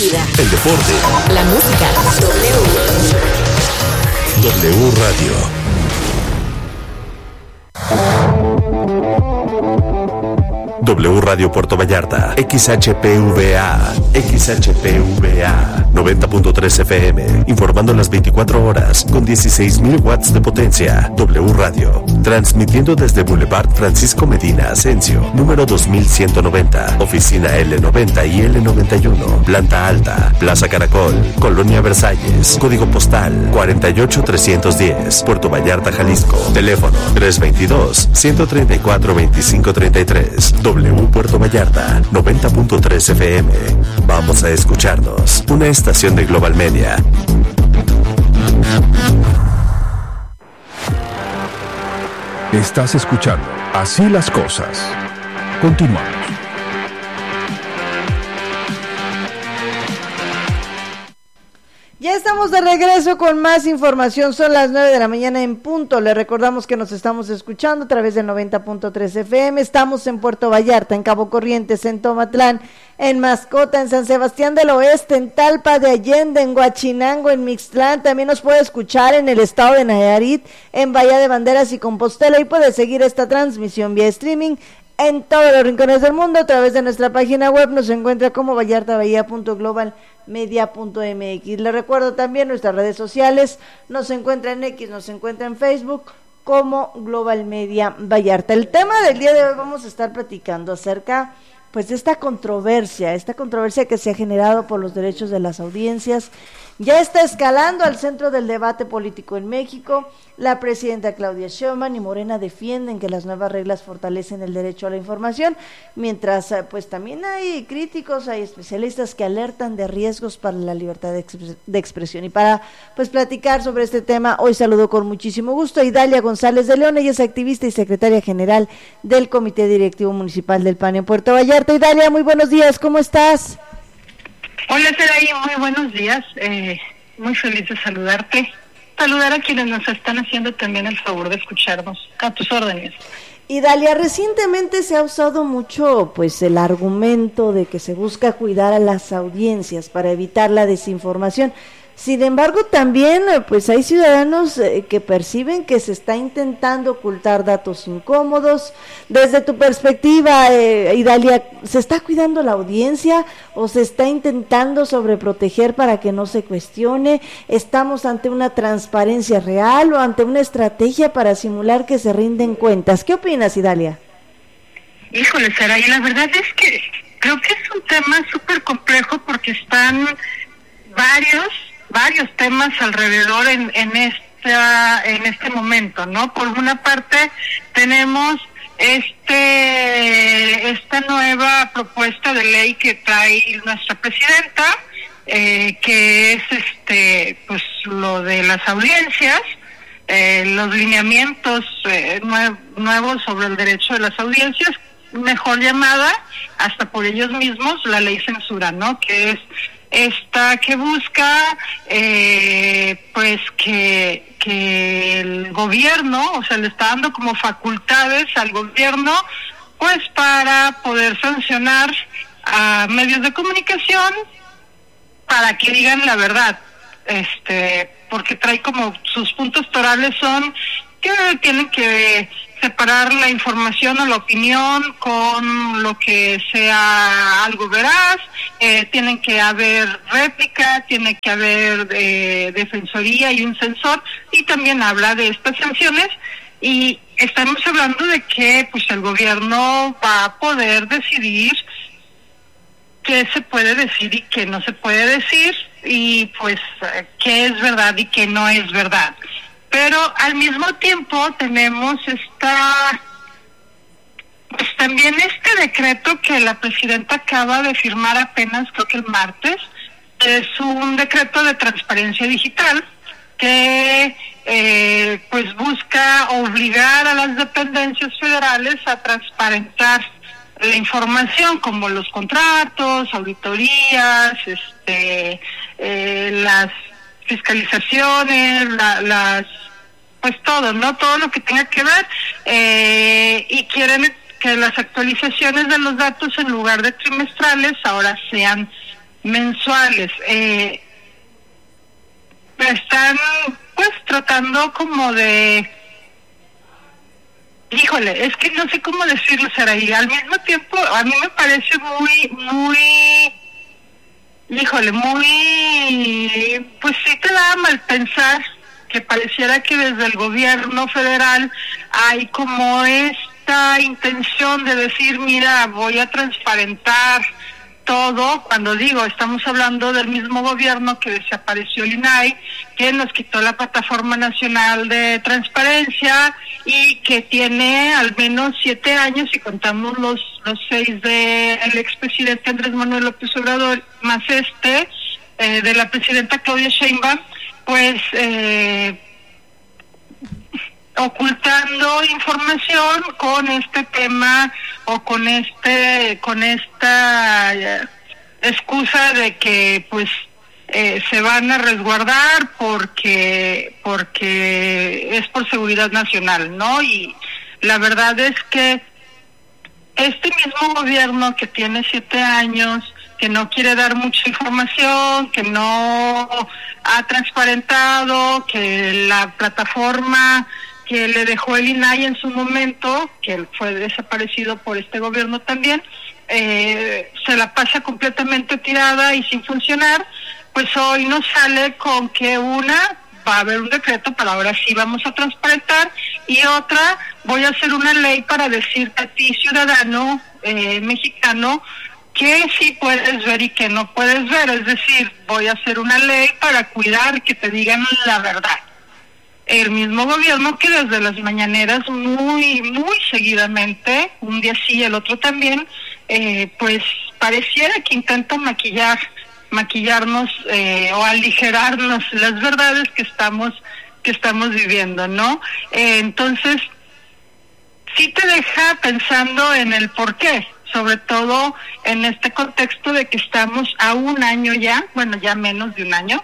El deporte. La música. W Radio. W Radio Puerto Vallarta, XHPVA 90.3 FM, informando las 24 horas con 16.000 watts de potencia. W Radio, transmitiendo desde Boulevard Francisco Medina Asensio, número 2190, oficina L90 y L91, planta alta, Plaza Caracol, Colonia Versalles, código postal 48310, Puerto Vallarta, Jalisco, teléfono 322-134-2533. W Puerto Vallarta, 90.3 FM. Vamos a escucharnos. Una estación de Global Media. Estás escuchando Así las Cosas. Continuamos. Ya estamos de regreso con más información, son las 9 de la mañana en punto. Le recordamos que nos estamos escuchando a través del 90.3 FM, estamos en Puerto Vallarta, en Cabo Corrientes, en Tomatlán, en Mascota, en San Sebastián del Oeste, en Talpa de Allende, en Huachinango, en Mixtlán. También nos puede escuchar en el estado de Nayarit, en Bahía de Banderas y Compostela, y puede seguir esta transmisión vía streaming en todos los rincones del mundo a través de nuestra página web. Nos encuentra como vallartabahía.globalmedia.mx. Le recuerdo también nuestras redes sociales, nos encuentra en X, nos encuentra en Facebook como Global Media Vallarta. El tema del día de hoy vamos a estar platicando acerca pues de esta controversia que se ha generado por los derechos de las audiencias. Ya está escalando al centro del debate político en México. La presidenta Claudia Sheinbaum y Morena defienden que las nuevas reglas fortalecen el derecho a la información, mientras pues también hay críticos, hay especialistas que alertan de riesgos para la libertad de expresión. Y para pues platicar sobre este tema, hoy saludo con muchísimo gusto a Idalia González de León. Ella es activista y secretaria general del Comité Directivo Municipal del PAN en Puerto Vallarta. Idalia, muy buenos días, ¿cómo estás? Hola, Saraí, muy buenos días, muy feliz de saludarte, saludar a quienes nos están haciendo también el favor de escucharnos, a tus órdenes. Y Dalia, recientemente se ha usado mucho pues el argumento de que se busca cuidar a las audiencias para evitar la desinformación. Sin embargo, también pues hay ciudadanos que perciben que se está intentando ocultar datos incómodos. Desde tu perspectiva, Idalia, ¿se está cuidando la audiencia o se está intentando sobreproteger para que no se cuestione? ¿Estamos ante una transparencia real o ante una estrategia para simular que se rinden cuentas? ¿Qué opinas, Idalia? Híjole, Saray, la verdad es que creo que es un tema súper complejo porque están varios temas alrededor en este momento, ¿no? Por una parte tenemos esta nueva propuesta de ley que trae nuestra presidenta, que es pues lo de las audiencias, los lineamientos nuevos sobre el derecho de las audiencias, mejor llamada hasta por ellos mismos la ley censura, ¿no? Que es esta que busca pues que el gobierno, o sea, le está dando como facultades al gobierno pues para poder sancionar a medios de comunicación para que digan la verdad, porque trae como sus puntos torales son que tienen que separar la información o la opinión con lo que sea algo veraz, tienen que haber réplica, tiene que haber defensoría y un censor, y también habla de estas sanciones, y estamos hablando de que pues el gobierno va a poder decidir qué se puede decir y qué no se puede decir, y pues qué es verdad y qué no es verdad. Pero al mismo tiempo tenemos pues también este decreto que la presidenta acaba de firmar apenas, creo que el martes. Es un decreto de transparencia digital que pues busca obligar a las dependencias federales a transparentar la información, como los contratos, auditorías, las fiscalizaciones, pues todo, ¿no? Todo lo que tenga que ver, y quieren que las actualizaciones de los datos, en lugar de trimestrales, ahora sean mensuales. Están pues tratando como de, híjole, es que no sé cómo decirlo, Saraí. Al mismo tiempo, a mí me parece muy, pues sí te da mal pensar que pareciera que desde el gobierno federal hay como esta intención de decir, mira, voy a transparentar todo, cuando digo, estamos hablando del mismo gobierno que desapareció el INAI, que nos quitó la Plataforma Nacional de Transparencia y que tiene al menos 7 años, y contamos los 6 del expresidente Andrés Manuel López Obrador, más de la presidenta Claudia Sheinbaum, pues ocultando información con este tema o con esta excusa de que pues se van a resguardar porque es por seguridad nacional, ¿no? Y la verdad es que este mismo gobierno que tiene 7 años, que no quiere dar mucha información, que no ha transparentado, que la plataforma que le dejó el INAI en su momento, que fue desaparecido por este gobierno también, se la pasa completamente tirada y sin funcionar, pues hoy nos sale con que una, va a haber un decreto para ahora sí vamos a transparentar, y otra, voy a hacer una ley para decirte a ti, ciudadano mexicano, que sí puedes ver y que no puedes ver. Es decir, voy a hacer una ley para cuidar que te digan la verdad. El mismo gobierno que desde las mañaneras muy seguidamente, un día sí, el otro también, pues pareciera que intenta maquillarnos o aligerarnos las verdades que estamos viviendo, ¿no? Entonces, sí te deja pensando en el por qué, sobre todo en este contexto de que estamos a un año ya, bueno, ya menos de un año,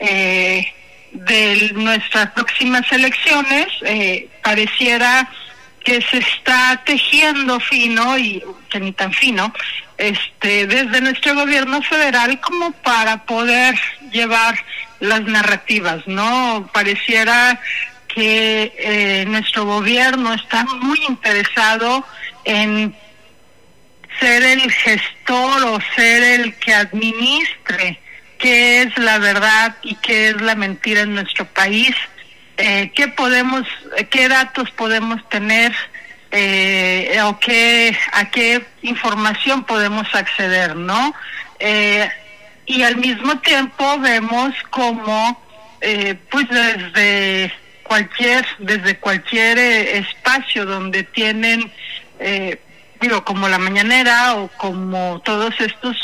de nuestras próximas elecciones. Pareciera que se está tejiendo fino, y que ni tan fino, desde nuestro gobierno federal, como para poder llevar las narrativas, ¿no? Pareciera que nuestro gobierno está muy interesado en ser el gestor o ser el que administre qué es la verdad y qué es la mentira en nuestro país, qué datos podemos tener, o a qué información podemos acceder, ¿no? Y al mismo tiempo vemos como pues desde cualquier espacio donde tienen como la mañanera o como todos estos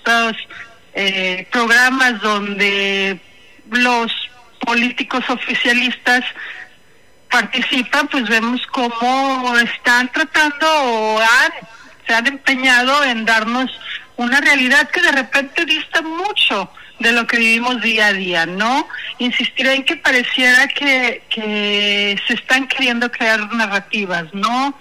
programas donde los políticos oficialistas participan, pues vemos cómo están tratando o se han empeñado en darnos una realidad que de repente dista mucho de lo que vivimos día a día, ¿no? Insistiré en que pareciera que se están queriendo crear narrativas, ¿no?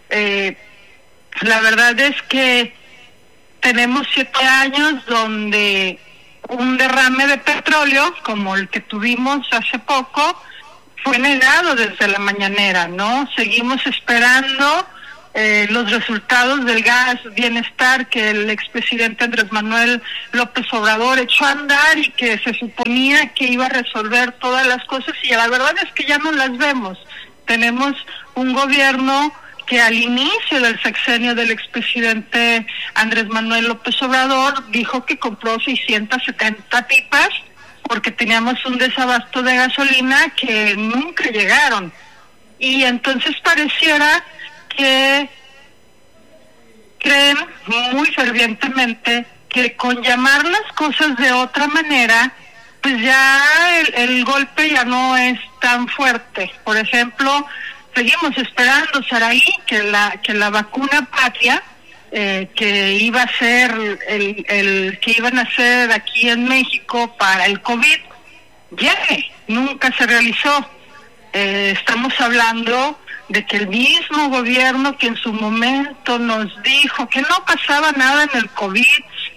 La verdad es que tenemos 7 años donde un derrame de petróleo, como el que tuvimos hace poco, fue negado desde la mañanera, ¿no? Seguimos esperando los resultados del gas bienestar que el expresidente Andrés Manuel López Obrador echó a andar y que se suponía que iba a resolver todas las cosas, y la verdad es que ya no las vemos. Tenemos un gobierno que al inicio del sexenio del expresidente Andrés Manuel López Obrador dijo que compró 670 pipas porque teníamos un desabasto de gasolina que nunca llegaron. Y entonces pareciera que creen muy fervientemente que con llamar las cosas de otra manera, pues ya el golpe ya no es tan fuerte. Por ejemplo, seguimos esperando, Saraí, que la vacuna patria, que iba a ser que iban a hacer aquí en México para el COVID, llegue. Nunca se realizó. Estamos hablando de que el mismo gobierno que en su momento nos dijo que no pasaba nada en el COVID,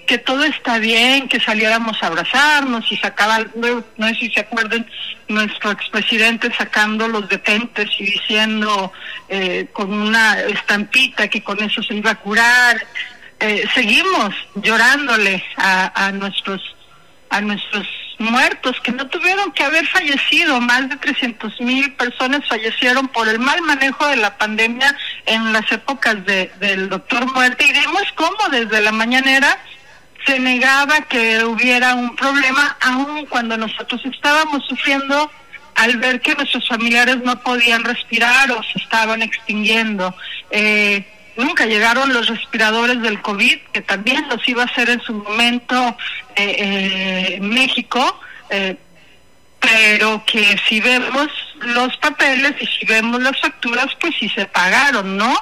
que todo está bien, que saliéramos a abrazarnos y sacaban, no sé si se acuerdan, nuestro expresidente sacando los detentes y diciendo con una estampita que con eso se iba a curar. Seguimos llorándole a nuestros muertos que no tuvieron que haber fallecido. Más de 300,000 personas fallecieron por el mal manejo de la pandemia en las épocas del doctor Muerte, y vimos cómo desde la mañanera se negaba que hubiera un problema, aun cuando nosotros estábamos sufriendo al ver que nuestros familiares no podían respirar o se estaban extinguiendo. Nunca llegaron los respiradores del COVID, que también los iba a hacer en su momento México, pero que si vemos los papeles y si vemos las facturas, pues sí se pagaron, ¿no?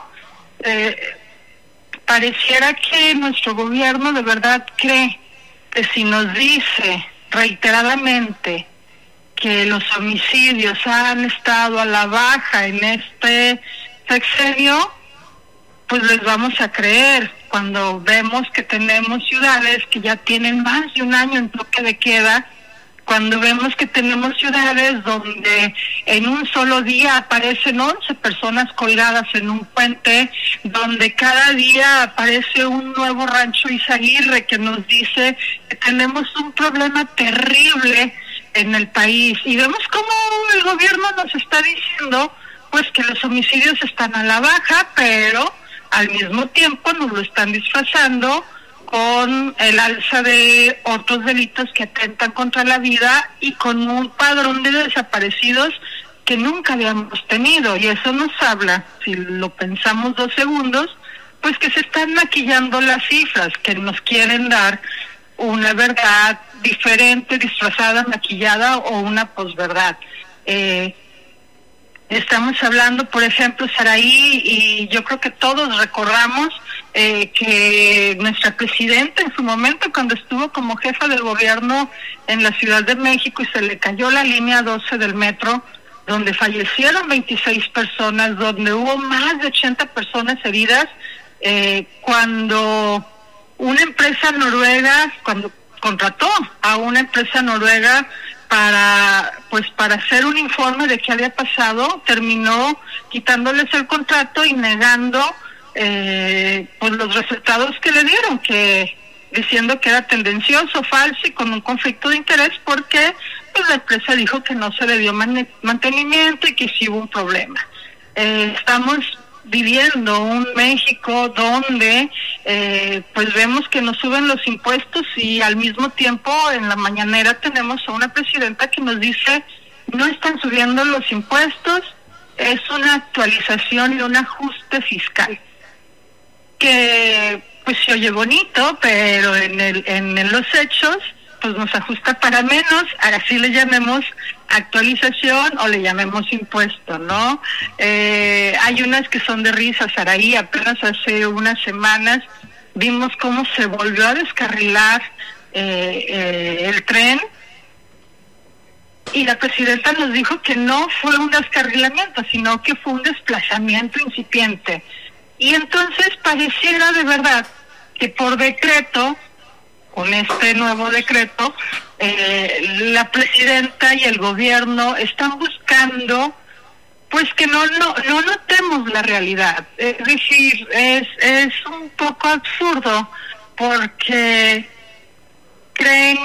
Pareciera que nuestro gobierno de verdad cree que si nos dice reiteradamente que los homicidios han estado a la baja en este sexenio, pues les vamos a creer cuando vemos que tenemos ciudades que ya tienen más de un año en toque de queda, cuando vemos que tenemos ciudades donde en un solo día aparecen 11 personas colgadas en un puente, donde cada día aparece un nuevo rancho Izaguirre que nos dice que tenemos un problema terrible en el país, y vemos cómo el gobierno nos está diciendo pues que los homicidios están a la baja, pero al mismo tiempo nos lo están disfrazando con el alza de otros delitos que atentan contra la vida y con un padrón de desaparecidos que nunca habíamos tenido. Y eso nos habla, si lo pensamos 2 segundos, pues que se están maquillando las cifras, que nos quieren dar una verdad diferente, disfrazada, maquillada, o una posverdad. Estamos hablando, por ejemplo, Saraí, y yo creo que todos recordamos que nuestra presidenta en su momento, cuando estuvo como jefa del gobierno en la Ciudad de México y se le cayó la línea 12 del metro, donde fallecieron 26 personas, donde hubo más de 80 personas heridas, cuando una empresa noruega, cuando contrató a una empresa noruega para hacer un informe de qué había pasado, terminó quitándoles el contrato y negando pues los resultados que le dieron, que diciendo que era tendencioso, falso y con un conflicto de interés, porque pues la empresa dijo que no se le dio mantenimiento y que sí hubo un problema. Estamos viviendo un México donde pues vemos que nos suben los impuestos, y al mismo tiempo en la mañanera tenemos a una presidenta que nos dice no están subiendo los impuestos, es una actualización y un ajuste fiscal, que pues se oye bonito, pero en los hechos pues nos ajusta para menos, ahora sí le llamemos actualización o le llamemos impuesto, ¿no? Hay unas que son de risa, Saraí. Apenas hace unas semanas vimos cómo se volvió a descarrilar el tren, y la presidenta nos dijo que no fue un descarrilamiento, sino que fue un desplazamiento incipiente. Y entonces pareciera de verdad que por decreto, con este nuevo decreto, la presidenta y el gobierno están buscando pues que no notemos la realidad. Es decir, es un poco absurdo, porque creen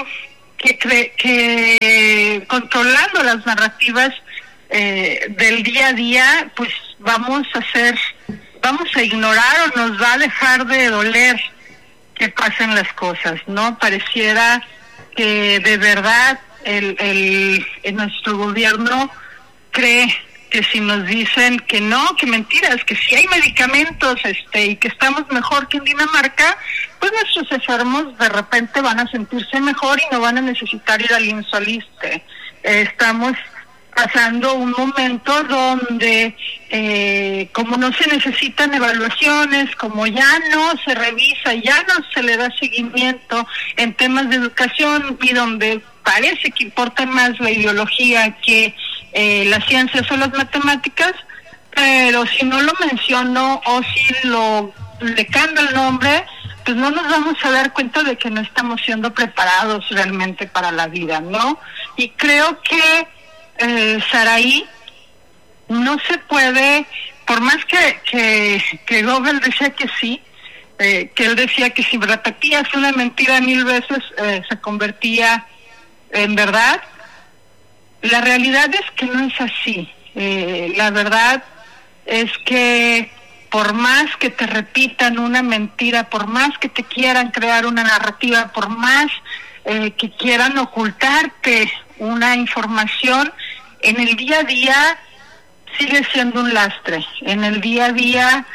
que controlando las narrativas del día a día, pues vamos a ignorar o nos va a dejar de doler que pasen las cosas, ¿no? Pareciera que de verdad nuestro gobierno cree que si nos dicen que no, que mentiras, que si hay medicamentos y que estamos mejor que en Dinamarca, pues nuestros enfermos de repente van a sentirse mejor y no van a necesitar ir al IMSS-Aliste. Estamos pasando un momento donde como no se necesitan evaluaciones, como ya no se revisa, ya no se le da seguimiento en temas de educación, y donde parece que importa más la ideología que las ciencias o las matemáticas, pero si no lo menciono o si le cambio el nombre, pues no nos vamos a dar cuenta de que no estamos siendo preparados realmente para la vida, ¿no? Y creo que Saraí no se puede, por más que Göbel decía que sí, que él decía que si repetías una mentira 1000 veces se convertía en verdad. La realidad es que no es así. La verdad es que por más que te repitan una mentira, por más que te quieran crear una narrativa, por más que quieran ocultarte una información, en el día a día sigue siendo un lastre. En el día a día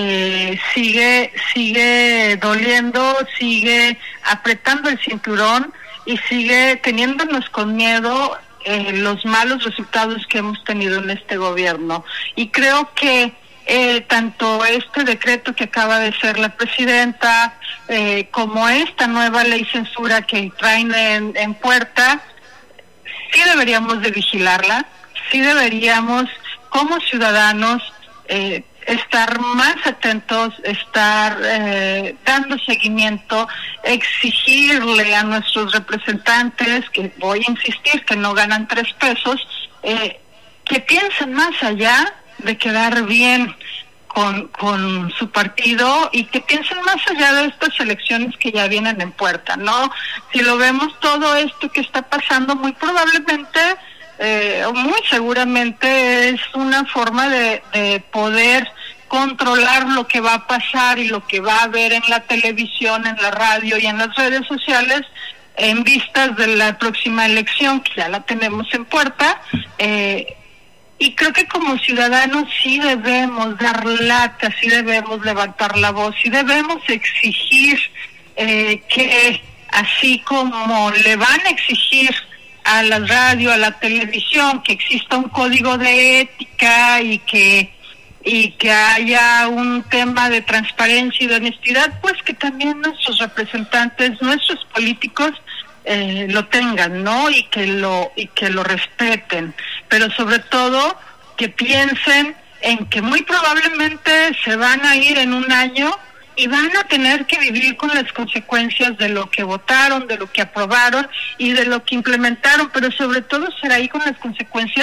sigue doliendo, sigue apretando el cinturón y sigue teniéndonos con miedo los malos resultados que hemos tenido en este gobierno. Y creo que tanto este decreto que acaba de ser la presidenta, como esta nueva ley censura que traen en puerta, sí deberíamos de vigilarla, sí deberíamos como ciudadanos estar más atentos, estar dando seguimiento, exigirle a nuestros representantes, que voy a insistir que no ganan 3 pesos, que piensen más allá de quedar bien con su partido y que piensen más allá de estas elecciones que ya vienen en puerta, ¿no? Si lo vemos, todo esto que está pasando muy probablemente, muy seguramente es una forma de poder controlar lo que va a pasar y lo que va a haber en la televisión, en la radio y en las redes sociales en vistas de la próxima elección, que ya la tenemos en puerta. Y creo que como ciudadanos sí debemos dar lata, sí debemos levantar la voz, sí debemos exigir que así como le van a exigir a la radio, a la televisión, que exista un código de ética y que haya un tema de transparencia y de honestidad, pues que también nuestros representantes, nuestros políticos lo tengan, ¿no? Y que lo respeten, pero sobre todo que piensen en que muy probablemente se van a ir en un año y van a tener que vivir con las consecuencias de lo que votaron, de lo que aprobaron y de lo que implementaron, pero sobre todo será ahí con las consecuencias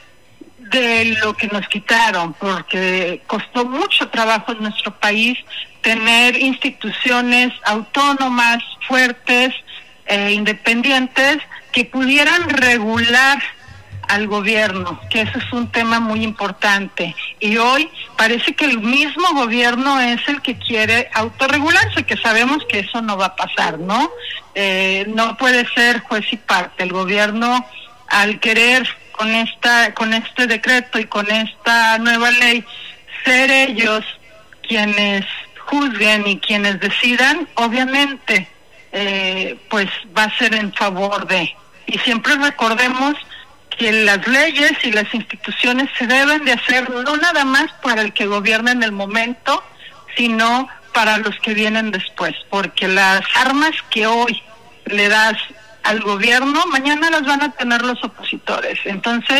de lo que nos quitaron, porque costó mucho trabajo en nuestro país tener instituciones autónomas, fuertes, independientes, que pudieran regular al gobierno, que eso es un tema muy importante. Y hoy parece que el mismo gobierno es el que quiere autorregularse, que sabemos que eso no va a pasar, ¿no? No puede ser juez y parte. El gobierno, al querer con este decreto y con esta nueva ley ser ellos quienes juzguen y quienes decidan, obviamente pues va a ser en favor de. Y siempre recordemos que las leyes y las instituciones se deben de hacer no nada más para el que gobierna en el momento, sino para los que vienen después, porque las armas que hoy le das al gobierno, mañana las van a tener los opositores. Entonces,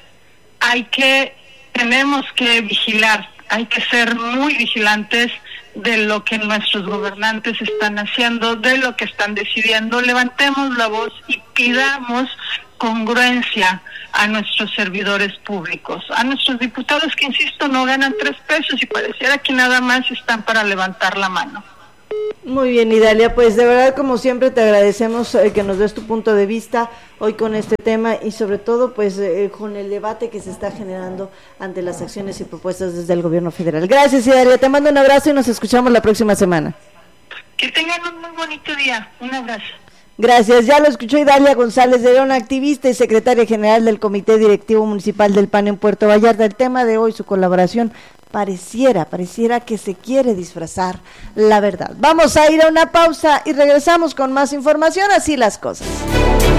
tenemos que vigilar, hay que ser muy vigilantes de lo que nuestros gobernantes están haciendo, de lo que están decidiendo. Levantemos la voz y pidamos congruencia a nuestros servidores públicos, a nuestros diputados que, insisto, no ganan 3 pesos y pareciera que nada más están para levantar la mano. Muy bien, Idalia, pues de verdad, como siempre, te agradecemos que nos des tu punto de vista hoy con este tema y sobre todo pues con el debate que se está generando ante las acciones y propuestas desde el gobierno federal. Gracias, Idalia, te mando un abrazo y nos escuchamos la próxima semana. Que tengan un muy bonito día, un abrazo. Gracias, ya lo escuchó Idalia González de León, activista y secretaria general del Comité Directivo Municipal del PAN en Puerto Vallarta. El tema de hoy, su colaboración, pareciera que se quiere disfrazar la verdad. Vamos a ir a una pausa y regresamos con más información, así las cosas.